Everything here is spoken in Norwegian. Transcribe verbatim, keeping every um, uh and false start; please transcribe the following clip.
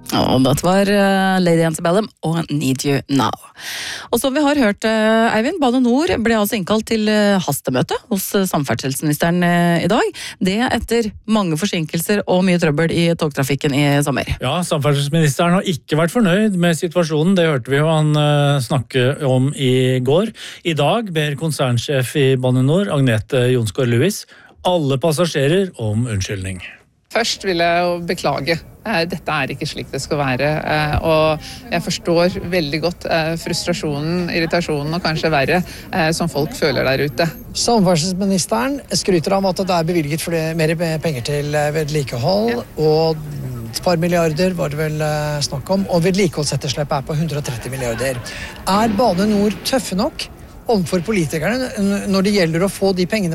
Og dette var Lady Antebellum og Need You Now. Og som vi har hørt, Eivind, Bane Nor ble altså innkalt til hastemøte hos samferdselsministeren i dag. Det etter mange forsinkelser og mye trøbbel i togtrafikken i sommer. Ja, samferdselsministeren har ikke vært fornøyd med situasjonen. Det hørte vi jo han snakke om i går. I dag ber konsernsjef i Bane Nor, Agnete Jonsgaard Lewis, alle passasjerer om unnskyldning. Først vil jeg jo beklage. Dette er ikke slik det skal være, og jeg forstår veldig godt frustrasjonen, irritasjonen og kanskje verre som folk føler der ute. Samferdselsministeren skryter av at det er bevilget flere, mer penger til vedlikehold, ja. Og et par milliarder var det vel snakk om, og vedlikeholdsetterslippet er på hundre og tretti milliarder. Er Bane Nor tøffe nok overfor politikerne når det gjelder å få de pengene